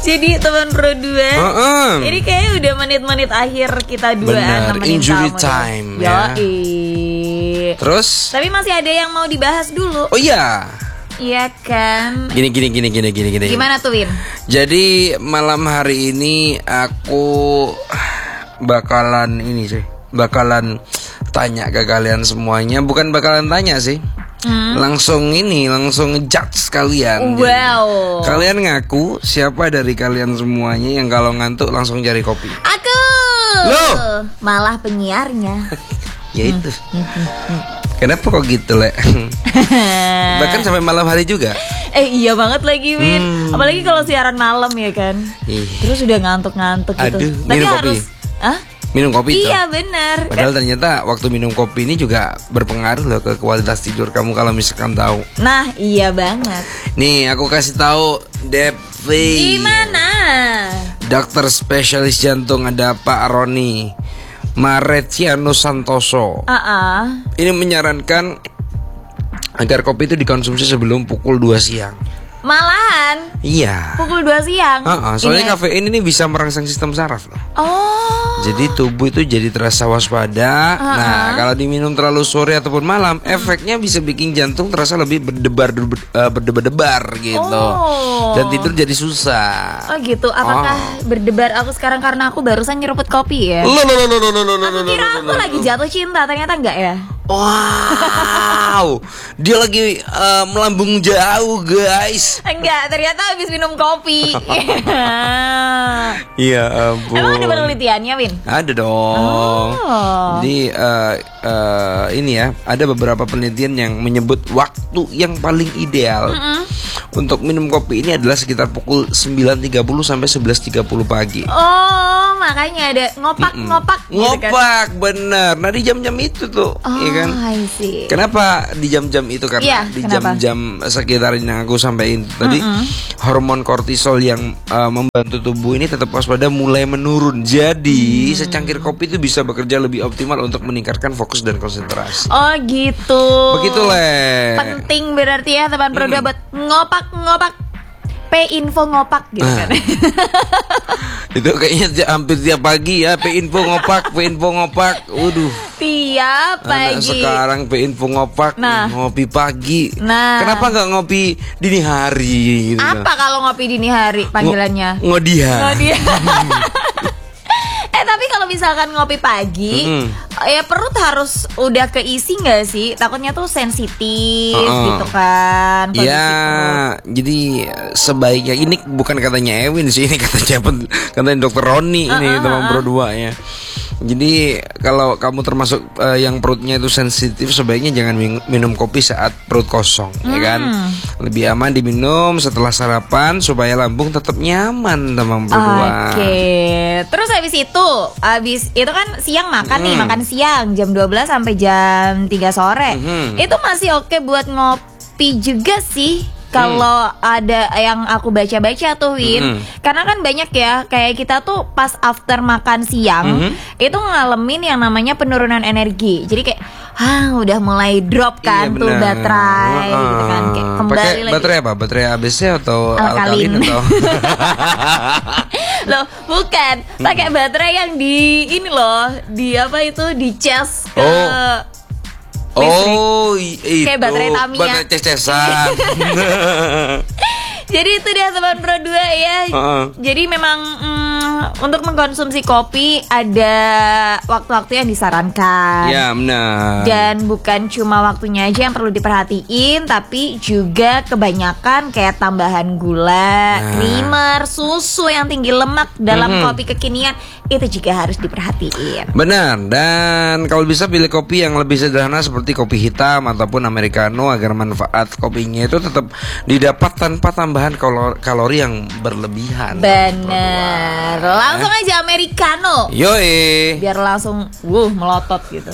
Jadi teman Pro 2 ini kayaknya udah menit-menit akhir kita duaan nemenin injury kamu time ya. Terus? Tapi masih ada yang mau dibahas dulu. Oh iya. Iya kan. Gini. Gimana tuh Win? Jadi malam hari ini aku bakalan tanya ke kalian semuanya. Bukan bakalan tanya sih, langsung judge kalian. Wow. Kalian ngaku siapa dari kalian semuanya yang kalau ngantuk langsung cari kopi? Aku. Loh, malah penyiarnya. Ya itu. Kenapa kok gitu, Le? Bahkan sampai malam hari juga. Iya banget lagi, Win. Apalagi kalau siaran malam ya kan. Terus udah ngantuk-ngantuk gitu. Aduh, tapi minum harus kopi. Minum kopi tuh. Iya benar. Padahal ternyata waktu minum kopi ini juga berpengaruh loh ke kualitas tidur kamu kalau misalkan tahu. Nah, iya banget. Nih, aku kasih tahu Devi. Gimana? Dokter spesialis jantung ada Pak Roni Maretiano Santoso. Ini menyarankan agar kopi itu dikonsumsi sebelum pukul 2 siang. Malahan? Iya. Pukul 2 siang? Soalnya kafein ini bisa merangsang sistem saraf loh. Jadi tubuh itu jadi terasa waspada. Nah, kalau diminum terlalu sore ataupun malam, efeknya bisa bikin jantung terasa lebih berdebar-debar gitu. Dan tidur jadi susah. Oh gitu. Apakah berdebar aku sekarang karena aku barusan nyeruput kopi ya? Aku kira aku lagi jatuh cinta, ternyata enggak ya? Wow, dia lagi melambung jauh guys. Enggak, ternyata habis minum kopi. Iya ampun. Emang ada penelitiannya, Win? Ada dong. Jadi ini ya, ada beberapa penelitian yang menyebut waktu yang paling ideal untuk minum kopi ini adalah sekitar pukul 9.30 sampai 11.30 pagi. Oh, makanya ada ngopak-ngopak gitu kan? Ngopak, bener. Nah di jam-jam itu tuh, ya kan? I see. Kenapa di jam-jam itu? Karena di jam-jam sekitar yang aku sampaikan tadi, hormon kortisol yang membantu tubuh ini tetap waspada mulai menurun. Jadi secangkir kopi itu bisa bekerja lebih optimal untuk meningkatkan fokus dan konsentrasi. Oh gitu. Begitu Le. Penting berarti ya teman Pro 2 buat ngopak-ngopak. P-info ngopak gitu kan. Itu kayaknya hampir tiap pagi ya, P-info ngopak. Waduh. Tiap pagi. Anak sekarang P-info ngopak, ngopi pagi. Kenapa nggak ngopi dini hari gitu? Apa kalau ngopi dini hari panggilannya? Ngodiha. Tapi kalau misalkan ngopi pagi, ya perut harus udah keisi nggak sih? Takutnya tuh sensitif gitu kan. Ya, jadi sebaiknya ini bukan katanya Ewin sih, ini katanya Dokter Roni ini teman Pro 2 ya. Jadi kalau kamu termasuk yang perutnya itu sensitif, sebaiknya jangan minum kopi saat perut kosong, ya kan? Lebih aman diminum setelah sarapan supaya lambung tetap nyaman, teman Pro 2. Oke. Terus habis itu kan siang makan nih, makan siang jam 12 sampai jam 3 sore. Itu masih oke buat ngopi juga sih. Kalau ada yang aku baca-baca tuh Win, karena kan banyak ya, kayak kita tuh pas after makan siang itu ngalamin yang namanya penurunan energi. Jadi kayak udah mulai drop kan tuh baterai gitu kan, kayak kembali pakai lagi. Baterai apa? Baterai ABC atau alkalin atau? Loh, bukan. Pakai baterai yang di ini loh, di apa itu, di cas ke listrik. Kayak baterai Tamiya. Baterai ces-cesan. Jadi itu dia teman Pro 2 ya. Jadi memang untuk mengkonsumsi kopi ada waktu-waktu yang disarankan. Ya benar. Dan bukan cuma waktunya aja yang perlu diperhatiin, tapi juga kebanyakan kayak tambahan gula, creamer, susu yang tinggi lemak dalam kopi kekinian itu juga harus diperhatiin. Benar. Dan kalau bisa pilih kopi yang lebih sederhana seperti kopi hitam ataupun americano agar manfaat kopinya itu tetap didapat tanpa tambahan kalori yang berlebihan. Bener. Langsung aja americano. Yoi. Biar langsung melotot gitu.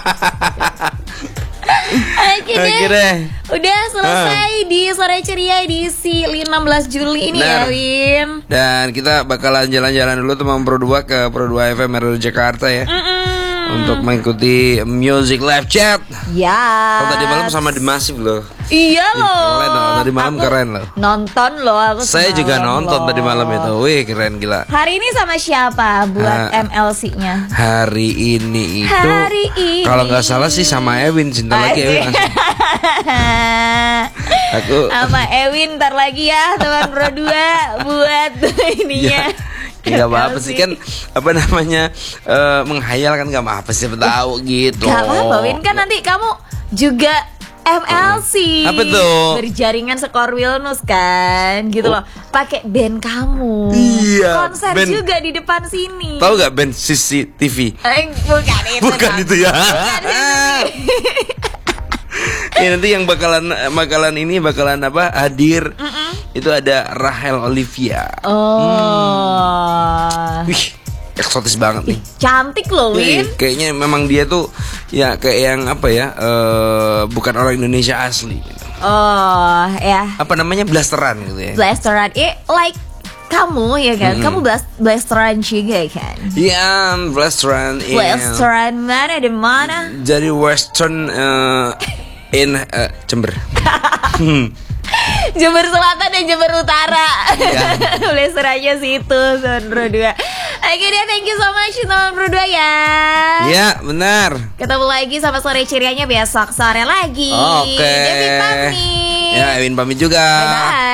Oke deh. Udah selesai di Sore Ceria edisi 16 Juli ini ya Win. Dan kita bakalan jalan-jalan dulu teman Pro 2 ke Pro 2 FM Radio Jakarta ya. untuk mengikuti Music Live Chat. Ya. Kalau tadi malam sama The Massive loh. Iya loh. Keren loh. Tadi malam Aku keren loh. Nonton loh aku. Saya juga semalam nonton loh. tadi malam itu. Wih, keren gila. Hari ini sama siapa buat MLC-nya? Hari ini itu Hari ini. kalau nggak salah sih sama Ewin. Cinta lagi Ewin. Aku sama Ewin ntar lagi ya teman Bro 2 buat ininya. Gak apa-apa sih kan apa namanya menghayal kan gak apa-apa sih tahu gitu. Gak apa-apa Win kan nanti kamu juga MLC. Apa tuh? Berjaringan Skor Wilnus kan gitu loh. Pakai band kamu. Iya, Konser band. juga di depan sini. Tahu gak band CCTV? Bukan itu. Bukan Kak. itu ya. Bukan itu. Ya nanti yang bakalan apa hadir itu ada Rahel Olivia. Wih, eksotis banget nih. Cantik loh Win. Kayaknya memang dia tuh ya kayak yang apa ya bukan orang Indonesia asli gitu. Oh ya. Apa namanya blasteran gitu ya. Blasteran like kamu ya kan. Kamu blasteran juga kan. Iya, blasteran in. Blasteran mana di mana? Jadi western in Jember. Jember Selatan dan Jember Utara. Ya. Blasterannya situ Sondro 2. Oke deh, thank you so much teman Bro 2 ya. Iya, benar. Ketemu lagi sama sore cerianya besok sore lagi. Oke. Devi pamit. Ya, Ewin pamit juga. Bye bye.